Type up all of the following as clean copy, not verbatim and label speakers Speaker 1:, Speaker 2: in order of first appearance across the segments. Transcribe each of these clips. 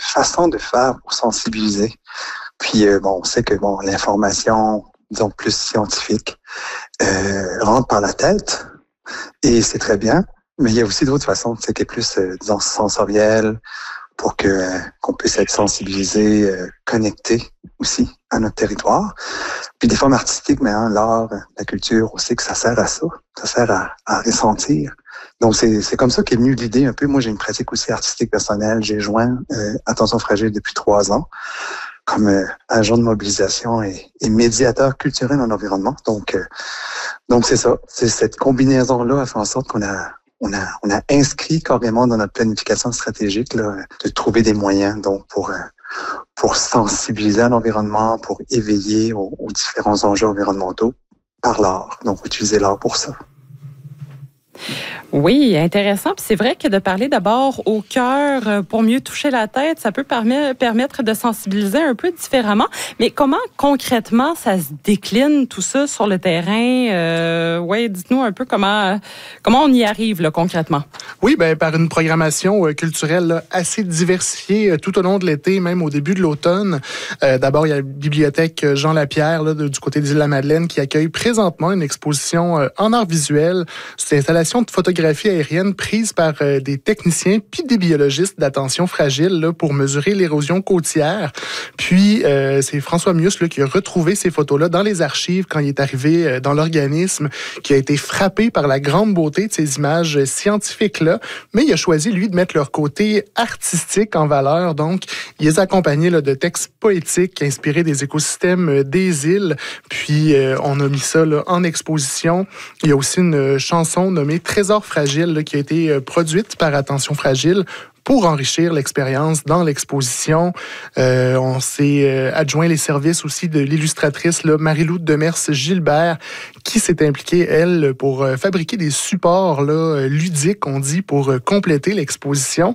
Speaker 1: façon de faire pour sensibiliser. Puis, on sait que l'information, disons, plus scientifique, rentre par la tête, et c'est très bien. Mais il y a aussi d'autres façons, qui est plus, disons, sensorielle, pour qu'on puisse être sensibilisé, connecté aussi à notre territoire. Puis des formes artistiques, mais l'art, la culture aussi, que ça sert à ça. Ça sert à ressentir. Donc, c'est comme ça qu'est venue l'idée un peu. Moi, j'ai une pratique aussi artistique personnelle. J'ai joint Attention fragile depuis 3 ans comme agent de mobilisation et médiateur culturel en environnement. Donc c'est ça. C'est cette combinaison-là a fait en sorte qu'on a inscrit carrément dans notre planification stratégique là, de trouver des moyens donc pour sensibiliser à l'environnement, pour éveiller aux différents enjeux environnementaux par l'art. Donc, utiliser l'art pour ça.
Speaker 2: Oui, intéressant. Puis c'est vrai que de parler d'abord au cœur pour mieux toucher la tête, ça peut permettre de sensibiliser un peu différemment. Mais comment concrètement ça se décline tout ça sur le terrain? Dites-nous un peu comment on y arrive là, concrètement.
Speaker 3: Oui, par une programmation culturelle là, assez diversifiée tout au long de l'été, même au début de l'automne. D'abord, il y a la bibliothèque Jean Lapierre là, du côté des Îles-de-la-Madeleine qui accueille présentement une exposition en art visuel. C'est une installation de photographie aérienne prise par des techniciens puis des biologistes d'Attention fragile là, pour mesurer l'érosion côtière. Puis, c'est François Mius là, qui a retrouvé ces photos-là dans les archives quand il est arrivé dans l'organisme, qui a été frappé par la grande beauté de ces images scientifiques-là, mais il a choisi, lui, de mettre leur côté artistique en valeur. Donc, il les a accompagnés là, de textes poétiques inspirés des écosystèmes des îles. Puis, on a mis ça là, en exposition. Il y a aussi une chanson nommée Trésor fragile là, qui a été produite par Attention fragile pour enrichir l'expérience dans l'exposition. On s'est adjoint les services aussi de l'illustratrice là, Marie-Lou Demers-Gilbert qui s'est impliquée, elle, pour fabriquer des supports là, ludiques, on dit, pour compléter l'exposition.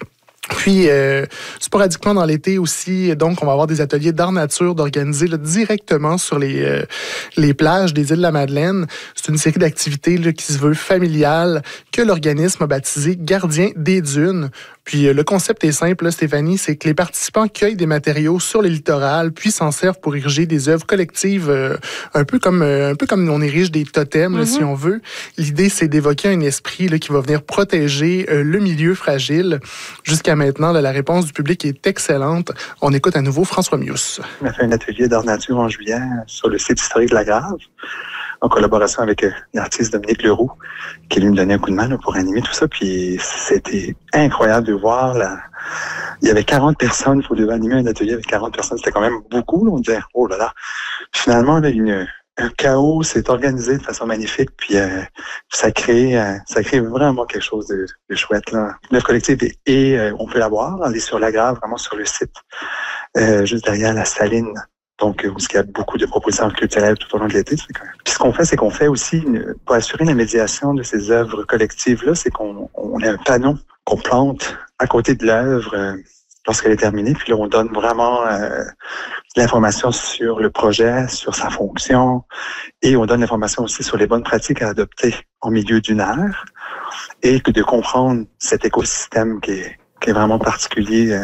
Speaker 3: Puis, sporadiquement dans l'été aussi, donc, on va avoir des ateliers d'art nature d'organiser là, directement sur les plages des îles de la Madeleine. C'est une série d'activités là, qui se veut familiale, que l'organisme a baptisé Gardien des dunes. Puis le concept est simple, là, Stéphanie, c'est que les participants cueillent des matériaux sur le littoral, puis s'en servent pour ériger des œuvres collectives, un peu comme on érige des totems, là, si on veut. L'idée, c'est d'évoquer un esprit là, qui va venir protéger le milieu fragile. Jusqu'à maintenant, là, la réponse du public est excellente. On écoute à nouveau François Mius.
Speaker 1: On a fait un atelier d'art nature en juillet sur le site historique de la Grave, en collaboration avec l'artiste Dominique Leroux, qui lui me donnait un coup de main là, pour animer tout ça. Puis c'était incroyable de voir là. Il y avait 40 personnes, il faut animer un atelier avec 40 personnes, c'était quand même beaucoup. Là. On disait, oh là là. Finalement, là, un chaos s'est organisé de façon magnifique, puis ça crée vraiment quelque chose de chouette. L'œuvre collective et on peut la voir, elle est sur la Grave, vraiment sur le site, juste derrière la Saline. Donc, où il y a beaucoup de propositions culturelles tout au long de l'été. Puis ce qu'on fait, c'est qu'on fait aussi, pour assurer la médiation de ces œuvres collectives-là, c'est qu'on a un panneau qu'on plante à côté de l'œuvre lorsqu'elle est terminée. Puis là, on donne vraiment l'information sur le projet, sur sa fonction, et on donne l'information aussi sur les bonnes pratiques à adopter en milieu dunaire, et que de comprendre cet écosystème qui est vraiment particulier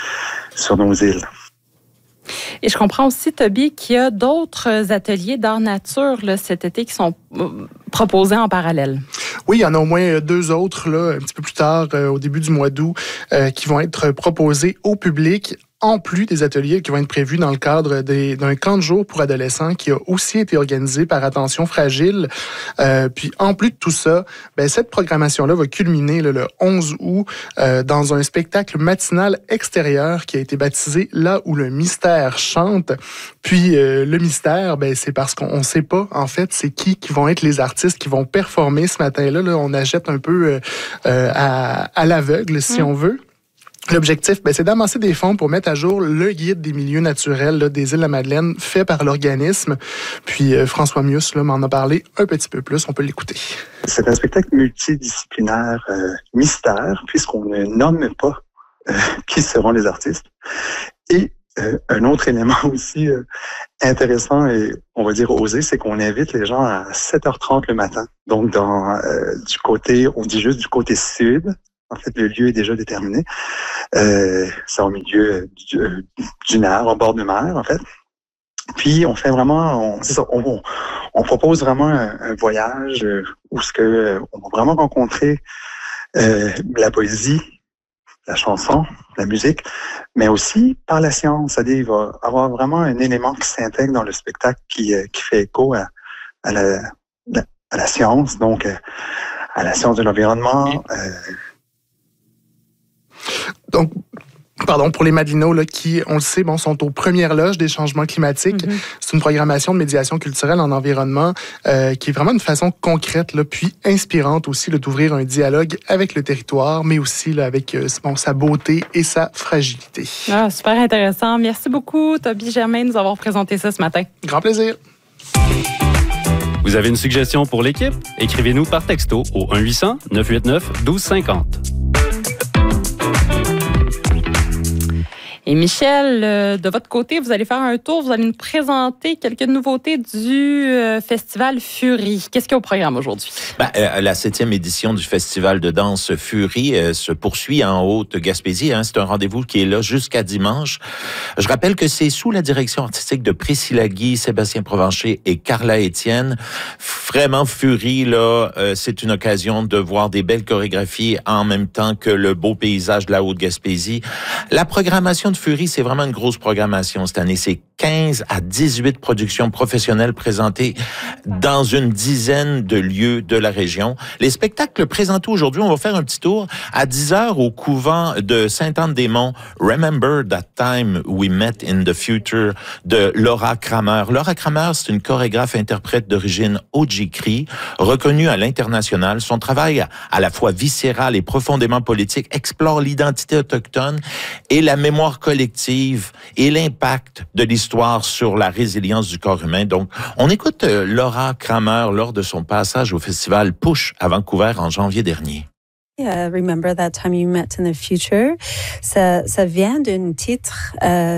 Speaker 1: sur nos îles.
Speaker 2: Et je comprends aussi, Toby, qu'il y a d'autres ateliers d'art nature là, cet été qui sont proposés en parallèle.
Speaker 3: Oui, il y en a au moins 2 autres, là, un petit peu plus tard, au début du mois d'août, qui vont être proposés au public, en plus des ateliers qui vont être prévus dans le cadre d'un camp de jour pour adolescents qui a aussi été organisé par Attention fragile. Puis en plus de tout ça, cette programmation-là va culminer là, le 11 août dans un spectacle matinal extérieur qui a été baptisé Là où le mystère chante. Puis le mystère, c'est parce qu'on ne sait pas en fait c'est qui vont être les artistes qui vont performer ce matin-là. Là, on achète un peu à l'aveugle si on veut. L'objectif, c'est d'amasser des fonds pour mettre à jour le guide des milieux naturels là, des îles de la Madeleine fait par l'organisme. Puis François Mius là, m'en a parlé un petit peu plus. On peut l'écouter.
Speaker 1: C'est un spectacle multidisciplinaire mystère, puisqu'on ne nomme pas qui seront les artistes. Et un autre élément aussi intéressant et on va dire osé, c'est qu'on invite les gens à 7h30 le matin. Donc du côté, on dit juste du côté sud, En fait, le lieu est déjà déterminé. C'est au milieu du mer, au bord de mer, en fait. Puis, on fait vraiment, on propose vraiment un voyage où on va vraiment rencontrer la poésie, la chanson, la musique, mais aussi par la science. C'est-à-dire, il va y avoir vraiment un élément qui s'intègre dans le spectacle qui fait écho à la science, donc à la science de l'environnement.
Speaker 3: Donc, pour les Madelinots là, qui, on le sait, sont aux premières loges des changements climatiques. Mm-hmm. C'est une programmation de médiation culturelle en environnement qui est vraiment une façon concrète, là, puis inspirante aussi d'ouvrir un dialogue avec le territoire, mais aussi là, avec sa beauté et sa fragilité.
Speaker 2: Ah, super intéressant. Merci beaucoup, Toby Germain, de nous avoir présenté ça ce matin.
Speaker 3: Grand plaisir.
Speaker 4: Vous avez une suggestion pour l'équipe? Écrivez-nous par texto au 1-800-989-1250.
Speaker 2: Et Michel, de votre côté, vous allez faire un tour, vous allez nous présenter quelques nouveautés du festival Fury. Qu'est-ce qu'il y a au programme aujourd'hui?
Speaker 5: La 7e édition du festival de danse Fury se poursuit en Haute-Gaspésie. C'est un rendez-vous qui est là jusqu'à dimanche. Je rappelle que c'est sous la direction artistique de Priscilla Guy, Sébastien Provencher et Carla Étienne. Vraiment, Fury, là, c'est une occasion de voir des belles chorégraphies en même temps que le beau paysage de la Haute-Gaspésie. La programmation de Fury, c'est vraiment une grosse programmation cette année. C'est 15 à 18 productions professionnelles présentées dans une dizaine de lieux de la région. Les spectacles présentés aujourd'hui, on va faire un petit tour à 10h au couvent de Sainte-Anne-des-Monts. Remember That Time We Met in the Future de Laura Kramer. Laura Kramer, c'est une chorégraphe interprète d'origine Ojibwe, reconnue à l'international. Son travail, à la fois viscéral et profondément politique, explore l'identité autochtone et la mémoire collective et l'impact de l'histoire sur la résilience du corps humain. Donc, on écoute Laura Kramer lors de son passage au festival Push à Vancouver en janvier dernier.
Speaker 6: Remember That Time You Met in the Future. Ça vient d'un titre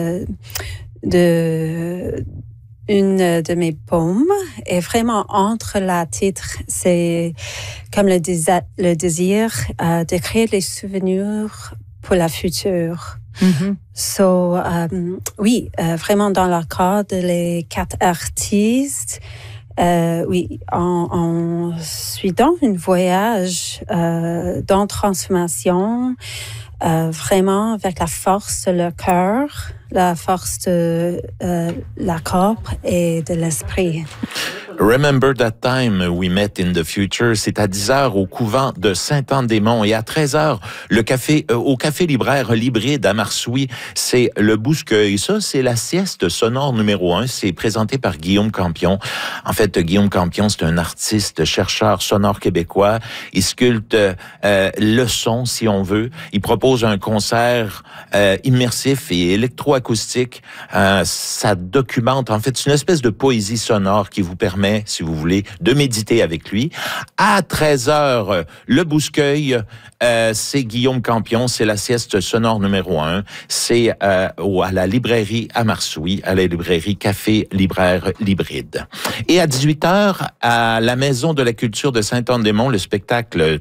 Speaker 6: une de mes poèmes. Et vraiment, entre la titre, c'est comme le désir de créer des souvenirs pour la future. Mm-hmm. So, oui, vraiment dans le cadre les 4 artistes, oui, on suit dans un voyage dans transformation, vraiment avec la force de le cœur, la force de la corps et de l'esprit.
Speaker 5: Remember That Time We Met in the Future, c'est à 10h au couvent de Sainte-Anne-des-Monts et à 13h au café libraire Libride à Marsoui, c'est le Bouscueil. Ça, c'est la sieste sonore numéro 1. C'est présenté par Guillaume Campion. En fait, Guillaume Campion, c'est un artiste, chercheur sonore québécois. Il sculpte le son, si on veut. Il propose un concert immersif et électroacoustique. Ça documente, en fait, c'est une espèce de poésie sonore qui vous permet, si vous voulez, de méditer avec lui. À 13h, le Bouscueil, c'est Guillaume Campion, c'est la sieste sonore numéro 1. C'est à la librairie à Marsoui, à la librairie Café Libraire Libride. Et à 18h, à la Maison de la Culture de Sainte-Anne-des-Monts, le spectacle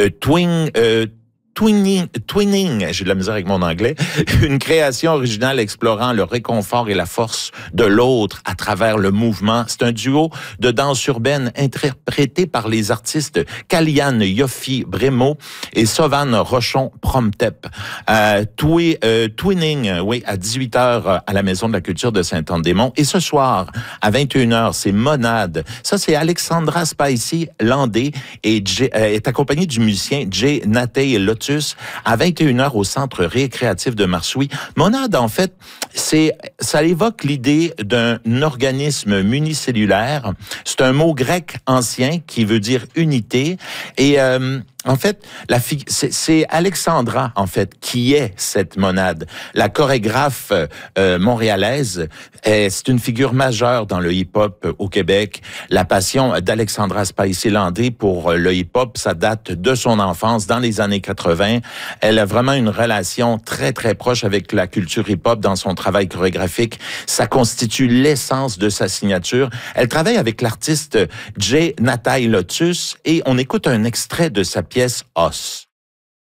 Speaker 5: Twinning, j'ai de la misère avec mon anglais, une création originale explorant le réconfort et la force de l'autre à travers le mouvement. C'est un duo de danse urbaine interprété par les artistes Kaliane Yofi Brémo et Sovan Rochon Promtep. Twinning, oui, à 18h à la Maison de la Culture de Sainte-Anne-des-Monts. Et ce soir, à 21h, c'est Monade. Ça, c'est Alexandra Spicy Landé et est accompagnée du musicien Jay Natey Lotus à 21h au Centre récréatif de Marsoui. Monade, en fait, ça évoque l'idée d'un organisme municellulaire. C'est un mot grec ancien qui veut dire unité. Et en fait, c'est Alexandra, en fait, qui est cette monade. La chorégraphe montréalaise, c'est une figure majeure dans le hip-hop au Québec. La passion d'Alexandra Spicy-Landé pour le hip-hop, ça date de son enfance, dans les années 80. Elle a vraiment une relation très, très proche avec la culture hip-hop dans son travail chorégraphique. Ça constitue l'essence de sa signature. Elle travaille avec l'artiste Jay Natey Lotus et on écoute un extrait de sa pièce Os.